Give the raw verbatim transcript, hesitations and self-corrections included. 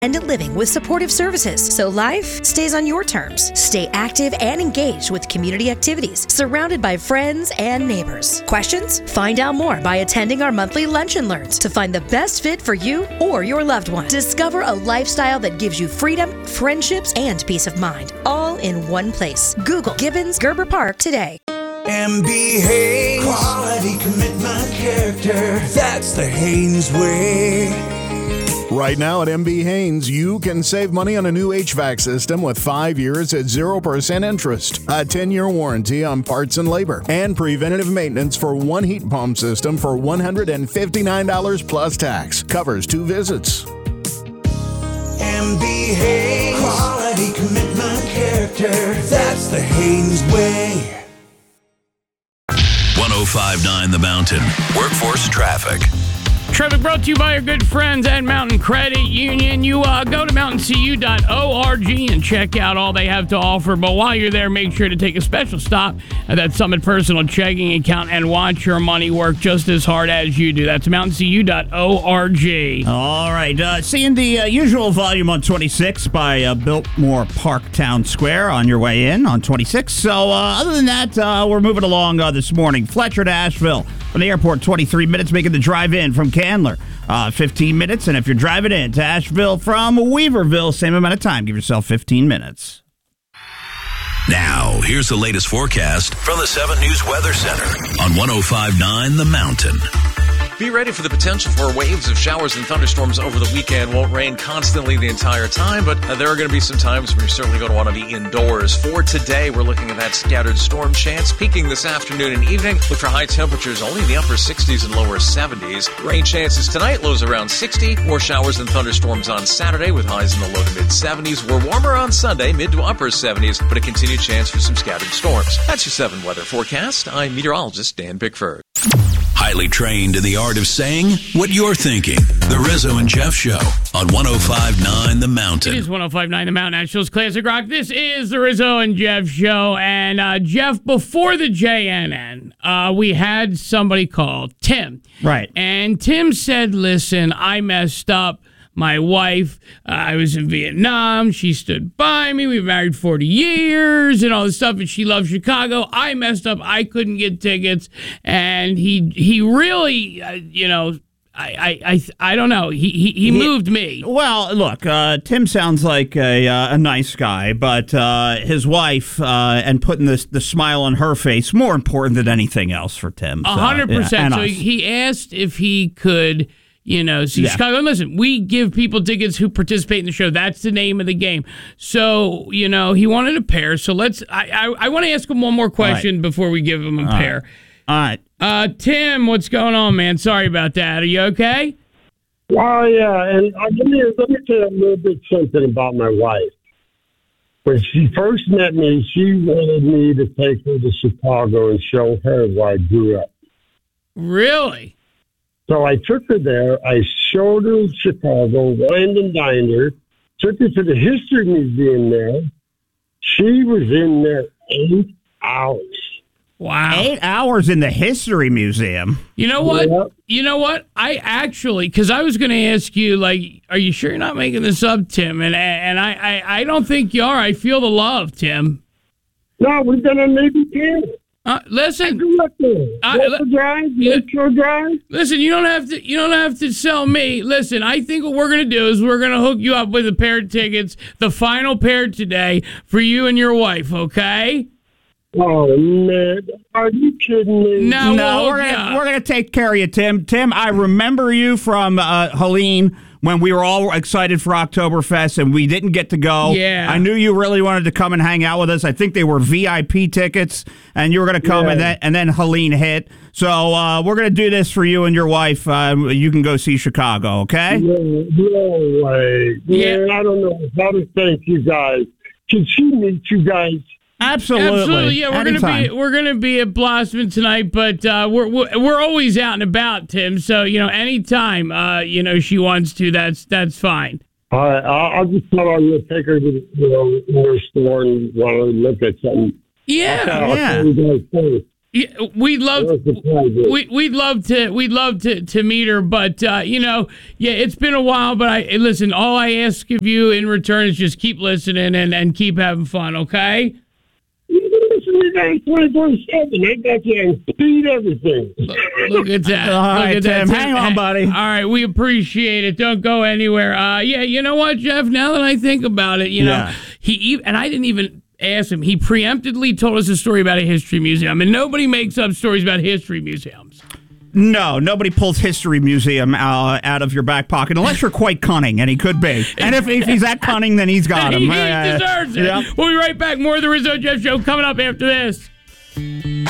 independent living with supportive services, so life stays on your terms. Stay active and engaged with community activities, surrounded by friends and neighbors. Questions? Find out more by attending our monthly Lunch and Learns to find the best fit for you or your loved one. Discover a lifestyle that gives you freedom, friendships, and peace of mind, all in one place. Google Gibbons Gerber Park today. M B Haynes, quality, commitment, character. That's the Haynes way. Right now at M B Haynes, you can save money on a new H V A C system with five years at zero percent interest, a ten-year warranty on parts and labor, and preventative maintenance for one heat pump system for one hundred fifty-nine dollars plus tax. Covers two visits. M B Haynes, quality, commitment, character. That's the Haynes way. one oh five point nine The Mountain. Workforce traffic. Traffic brought to you by our good friends at Mountain Credit Union. You uh, go to mountain c u dot org and check out all they have to offer. But while you're there, make sure to take a special stop at that Summit Personal Checking Account and watch your money work just as hard as you do. That's mountain c u dot org. All right. Uh, seeing the uh, usual volume on twenty-six by uh, Biltmore Park Town Square on your way in on twenty-six. So uh, other than that, uh, we're moving along uh, this morning. Fletcher to Asheville. From the airport, twenty-three minutes, making the drive in from Candler, uh, fifteen minutes. And if you're driving in to Asheville from Weaverville, same amount of time. Give yourself fifteen minutes. Now, here's the latest forecast from the seven News Weather Center on one oh five point nine The Mountain. Be ready for the potential for waves of showers and thunderstorms over the weekend. Won't rain constantly the entire time, but uh, there are going to be some times when you're certainly going to want to be indoors. For today, we're looking at that scattered storm chance peaking this afternoon and evening. Look for high temperatures only in the upper sixties and lower seventies. Rain chances tonight, lows around sixty. More showers and thunderstorms on Saturday with highs in the low to mid seventies. We're warmer on Sunday, mid to upper seventies, but a continued chance for some scattered storms. That's your seven weather forecast. I'm meteorologist Dan Bickford. Highly trained in the art of saying what you're thinking. The Rizzo and Jeff Show on one oh five point nine The Mountain. It is one oh five point nine The Mountain, Nashville's Classic Rock. This is the Rizzo and Jeff Show. And uh, Jeff, before the J N N, uh, we had somebody called Tim. Right. And Tim said, listen, I messed up. My wife, uh, I was in Vietnam. She stood by me. We were married forty years and all this stuff, and she loved Chicago. I messed up. I couldn't get tickets. And he he really, uh, you know, I, I, I, I don't know. He he, he moved me. Well, look, uh, Tim sounds like a, uh, a nice guy, but uh, his wife uh, and putting this, the smile on her face, more important than anything else for Tim. A hundred percent. So us. he asked if he could... You know, see, yeah. Chicago, and listen, we give people tickets who participate in the show. That's the name of the game. So, you know, he wanted a pair. So let's, I I, I want to ask him one more question right. before we give him a All pair. Right. All right. Uh, Tim, what's going on, man? Sorry about that. Are you okay? Oh, yeah. And uh, let, me, let me tell you a little bit something about my wife. When she first met me, she wanted me to take her to Chicago and show her where I grew up. Really? So I took her there. I showed her Chicago, wined and dined her, took her to the History Museum there. She was in there eight hours. Wow. Eight hours in the History Museum. You know what? Yeah. You know what? I actually, because I was going to ask you, like, are you sure you're not making this up, Tim? And and I, I, I don't think you are. I feel the love, Tim. No, we've been on Navy Pier. Uh, listen, I grew up there. Uh, Metro Drive, Metro Drive. Listen, you don't have to. You don't have to sell me. Listen, I think what we're gonna do is we're gonna hook you up with a pair of tickets, the final pair today for you and your wife. Okay? Oh man, are you kidding me? No, no, we'll we're hook gonna you we're gonna take care of you, Tim. Tim, I remember you from uh, Helene. When we were all excited for Oktoberfest and we didn't get to go. Yeah. I knew you really wanted to come and hang out with us. I think they were V I P tickets, and you were going to come, yeah. and then and then Helene hit. So uh, we're going to do this for you and your wife. Uh, you can go see Chicago, okay? No, no way. Yeah. Man, I don't know how to thank you guys. Can she meet you guys? Absolutely. Absolutely, yeah. We're Anytime. gonna be we're gonna be at Blossman tonight, but uh, we're, we're we're always out and about, Tim. So you know, anytime uh, you know she wants to, that's that's fine. All right, I'll, I'll just tell her I'm gonna take her to the you know, your store and want to look at something. Yeah, I'll, I'll yeah. tell you guys first. Yeah, we'd love we we'd love to we'd love to, to meet her, but uh, you know, yeah, it's been a while. But I listen. All I ask of you in return is just keep listening and, and keep having fun. Okay. twenty-four seven. I got you and speed everything. Look, look at that. All look right, at that. Tim. Hang on, buddy. All right, we appreciate it. Don't go anywhere. Uh, yeah, you know what, Jeff? Now that I think about it, you know, Yeah. he and I didn't even ask him. He preemptively told us a story about a history museum, and nobody makes up stories about history museums. No, nobody pulls History Museum uh, out of your back pocket unless you're quite cunning, and he could be. And if, if he's that cunning, then he's got him. he Uh, deserves it. yeah. We'll be right back. More of the Rizzo Jeff Show coming up after this.